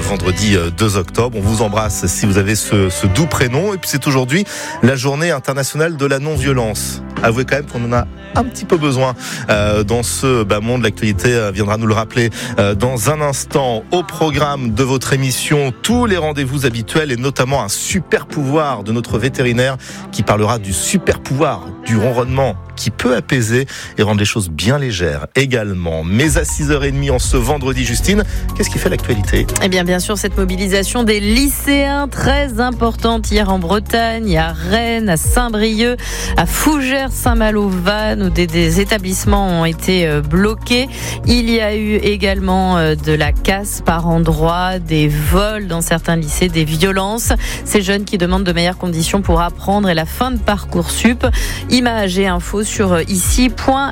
vendredi 2 octobre. On vous embrasse si vous avez ce doux prénom. Et puis c'est aujourd'hui la journée internationale de la non-violence. Avouez quand même qu'on en a un petit peu besoin dans ce monde. L'actualité viendra nous le rappeler dans un instant. Au programme de votre émission, tous les rendez-vous habituels et notamment un super pouvoir de notre vétérinaire qui parlera du super pouvoir du ronronnement qui peut apaiser et rendre les choses bien légères également. Mais à 6h30 en ce vendredi, Justine, qu'est-ce qui fait l'actualité ? Eh bien sûr, cette mobilisation des lycéens très importante hier en Bretagne, à Rennes, à Saint-Brieuc, à Fougères, Saint-Malo-Vannes, où des établissements ont été bloqués. Il y a eu également de la casse par endroits, des vols dans certains lycées, des violences. Ces jeunes qui demandent de meilleures conditions pour apprendre et la fin de Parcoursup. Images et infos sur ici.fr.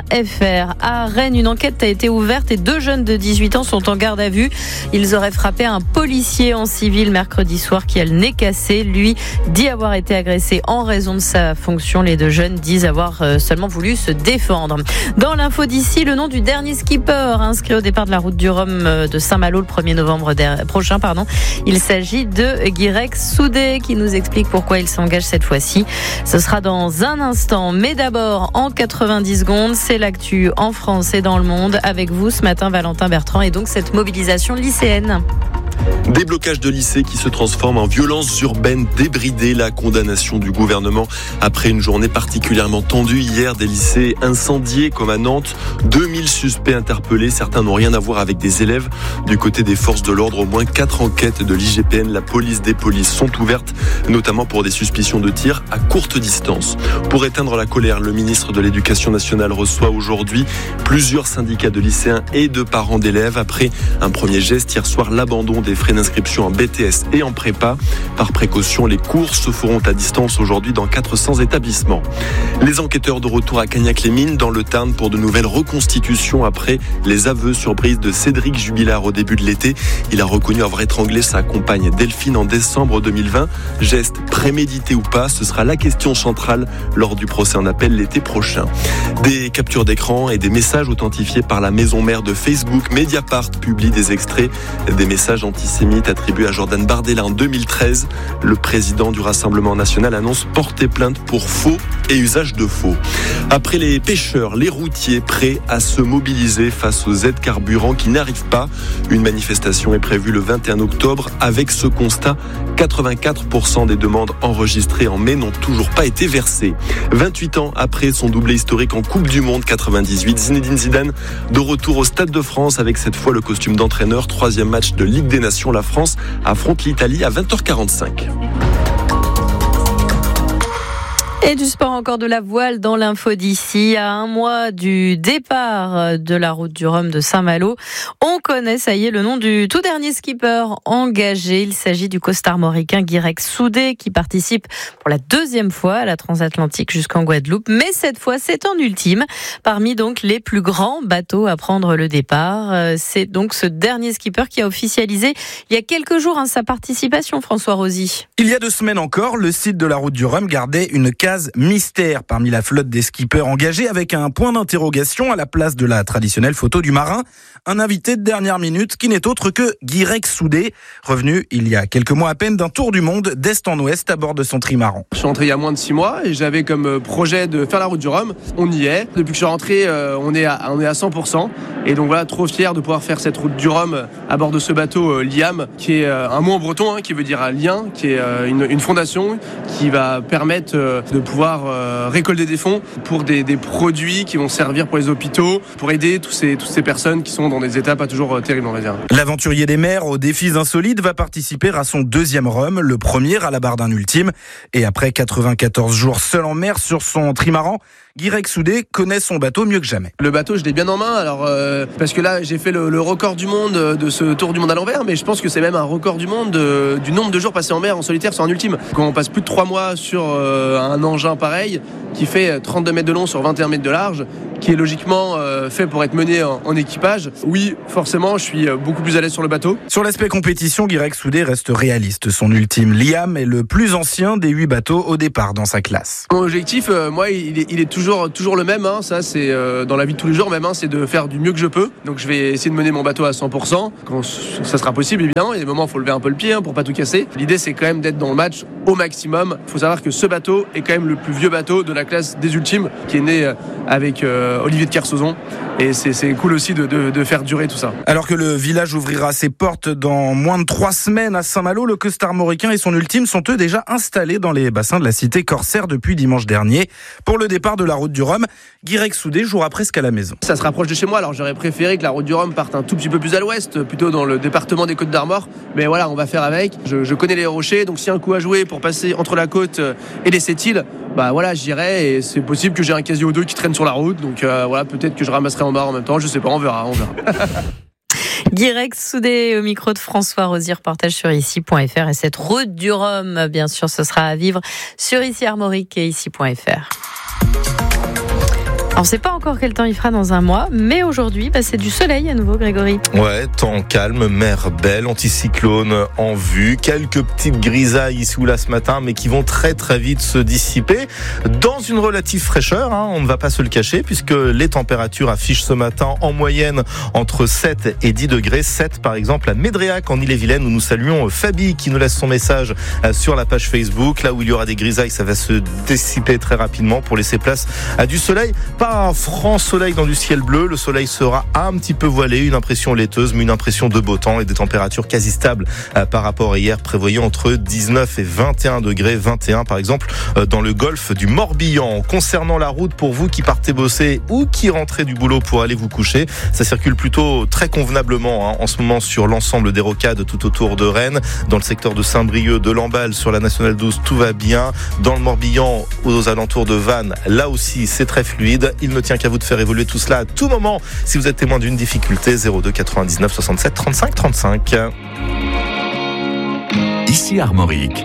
À Rennes, une enquête a été ouverte et 2 jeunes de 18 ans sont en garde à vue. Ils auraient frappé un policier en civil mercredi soir qui a le nez cassé. Lui dit avoir été agressé en raison de sa fonction. Les 2 jeunes disent avoir seulement voulu se défendre. Dans l'info d'ici, le nom du dernier skipper inscrit au départ de la route du Rhum de Saint-Malo le 1er novembre prochain. Il s'agit de Guirec Soudé qui nous explique pourquoi il s'engage cette fois-ci. Ce sera dans un instant. Mais d'abord, en 90 secondes, c'est l'actu en France et dans le monde. Avec vous ce matin, Valentin Bertrand, et donc cette mobilisation lycéenne. Déblocage de lycées qui se transforme en violence urbaine débridée. La condamnation du gouvernement après une journée particulièrement tendue hier. Des lycées incendiés comme à Nantes. 2000 suspects interpellés. Certains n'ont rien à voir avec des élèves. Du côté des forces de l'ordre, au moins 4 enquêtes de l'IGPN, la police des polices sont ouvertes, notamment pour des suspicions de tir à courte distance. Pour éteindre la colère, le ministre de l'Éducation nationale reçoit aujourd'hui plusieurs syndicats de lycéens et de parents d'élèves. Après un premier geste hier soir, l'abandon des frais d'inscription en BTS et en prépa. Par précaution, les cours se feront à distance aujourd'hui dans 400 établissements. Les enquêteurs de retour à Cagnac-les-Mines dans le Tarn pour de nouvelles reconstitutions après les aveux surprises de Cédric Jubilard au début de l'été. Il a reconnu avoir étranglé sa compagne Delphine en décembre 2020. Geste prémédité ou pas, ce sera la question centrale lors du procès en appel l'été prochain. Des captures d'écran et des messages authentifiés par la maison mère de Facebook. Mediapart publie des extraits des messages antisémites attribués à Jordan Bardella en 2013. Le président du Rassemblement national annonce porter plainte pour faux et usage de faux. Après les pêcheurs, les routiers prêts à se mobiliser face aux aides carburant qui n'arrivent pas. Une manifestation est prévue le 21 octobre. Avec ce constat, 84% des demandes enregistrées en mai n'ont toujours pas été versées. 28 ans après son doublé historique en Coupe du Monde 98, Zinedine Zidane de retour au Stade de France avec cette fois le costume d'entraîneur. 3e match de Ligue des Nations, la France affronte l'Italie à 20h45. Et du sport, encore de la voile dans l'info d'ici. À un mois du départ de la route du Rhum de Saint-Malo, on connaît, ça y est, le nom du tout dernier skipper engagé. Il s'agit du costarmoricain Guirec Soudé qui participe pour la 2e fois à la transatlantique jusqu'en Guadeloupe. Mais cette fois, c'est en ultime, parmi donc les plus grands bateaux à prendre le départ. C'est donc ce dernier skipper qui a officialisé il y a quelques jours sa participation, François Rosy. Il y a 2 semaines encore, le site de la route du Rhum gardait une case mystère parmi la flotte des skippers engagés, avec un point d'interrogation à la place de la traditionnelle photo du marin. Un invité de dernière minute qui n'est autre que Guirec Soudé, revenu il y a quelques mois à peine d'un tour du monde d'est en ouest à bord de son trimaran. Je suis rentré il y a moins de 6 mois et j'avais comme projet de faire la route du Rhum. On y est. Depuis que je suis rentré, on est à 100%. Et donc voilà, trop fier de pouvoir faire cette route du Rhum à bord de ce bateau Liam, qui est un mot en breton, qui veut dire un lien, qui est une fondation qui va permettre de pouvoir récolter des fonds pour des produits qui vont servir pour les hôpitaux, pour aider toutes ces personnes qui sont dans des étapes pas toujours terribles, on va dire. L'aventurier des mers aux défis insolites va participer à son 2e Rhum, le premier à la barre d'un ultime. Et après 94 jours seul en mer sur son trimaran, Guirec Soudé connaît son bateau mieux que jamais. Le bateau, je l'ai bien en main, alors parce que là, j'ai fait le record du monde de ce tour du monde à l'envers, mais je pense que c'est même un record du monde du nombre de jours passés en mer en solitaire sur un ultime. Quand on passe plus de 3 mois sur un engin pareil, qui fait 32 mètres de long sur 21 mètres de large, qui est logiquement fait pour être mené en équipage, oui, forcément, je suis beaucoup plus à l'aise sur le bateau. Sur l'aspect compétition, Guirec Soudé reste réaliste. Son ultime Liam est le plus ancien des 8 bateaux au départ dans sa classe. Mon objectif, moi, il est toujours le même. Ça, c'est dans la vie de tous les jours même. C'est de faire du mieux que je peux. Donc, je vais essayer de mener mon bateau à 100%. Quand ça sera possible, évidemment. Il y a des moments où il faut lever un peu le pied pour pas tout casser. L'idée, c'est quand même d'être dans le match au maximum. Il faut savoir que ce bateau est quand même le plus vieux bateau de la classe des ultimes, qui est né avec Olivier de Kersauzon. Et c'est cool aussi de faire durer tout ça. Alors que le village ouvrira ses portes dans moins de 3 semaines à Saint-Malo, le costard mauricain et son ultime sont eux déjà installés dans les bassins de la cité corsaire depuis dimanche dernier. Pour le départ de la route du Rhum, Guirec Soudé jouera presque à la maison. Ça se rapproche de chez moi, alors j'aurais préféré que la route du Rhum parte un tout petit peu plus à l'ouest, plutôt dans le département des Côtes-d'Armor. Mais voilà, on va faire avec. Je connais les rochers, donc s'il y a un coup à jouer pour passer entre la côte et les Sept-Îles, voilà, j'irai et c'est possible que j'ai un Casio 2 qui traîne sur la route. Donc voilà, peut-être que je ramasserai en barre en même temps, je sais pas, on verra. Guirec Soudé au micro de François Rosier, reportage sur ici.fr. Et cette route du Rhum, bien sûr, ce sera à vivre sur ici Armorique et ici.fr. On ne sait pas encore quel temps il fera dans un mois, mais aujourd'hui, c'est du soleil à nouveau, Grégory. Ouais, temps calme, mer belle, anticyclone en vue, quelques petites grisailles ici ou là ce matin, mais qui vont très très vite se dissiper dans une relative fraîcheur, on ne va pas se le cacher, puisque les températures affichent ce matin en moyenne entre 7 et 10 degrés. 7 par exemple à Médréac en Ille-et-Vilaine, où nous saluons Fabi qui nous laisse son message sur la page Facebook. Là où il y aura des grisailles, ça va se dissiper très rapidement pour laisser place à du soleil. Pas un franc soleil dans du ciel bleu, le soleil sera un petit peu voilé, une impression laiteuse, mais une impression de beau temps et des températures quasi stables par rapport à hier, prévoyant entre 19 et 21 degrés, 21 par exemple dans le golfe du Morbihan. Concernant la route, pour vous qui partez bosser ou qui rentrez du boulot pour aller vous coucher, ça circule plutôt très convenablement en ce moment sur l'ensemble des rocades tout autour de Rennes, dans le secteur de Saint-Brieuc, de Lamballe, sur la Nationale 12, tout va bien. Dans le Morbihan, aux alentours de Vannes, là aussi c'est très fluide. Il ne tient qu'à vous de faire évoluer tout cela à tout moment. Si vous êtes témoin d'une difficulté, 02 99 67 35 35. Ici Armorique.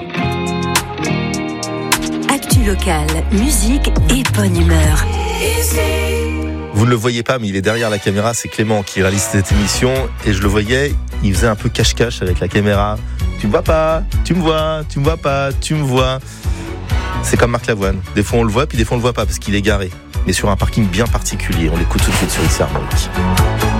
Actu locale, musique et bonne humeur. Vous ne le voyez pas, mais il est derrière la caméra. C'est Clément qui réalise cette émission. Et je le voyais, il faisait un peu cache-cache avec la caméra. Tu me vois pas, tu me vois, tu me vois pas, tu me vois. C'est comme Marc Lavoine. Des fois on le voit, puis des fois on le voit pas parce qu'il est garé. Mais sur un parking bien particulier. On l'écoute tout de suite sur ici Armorique.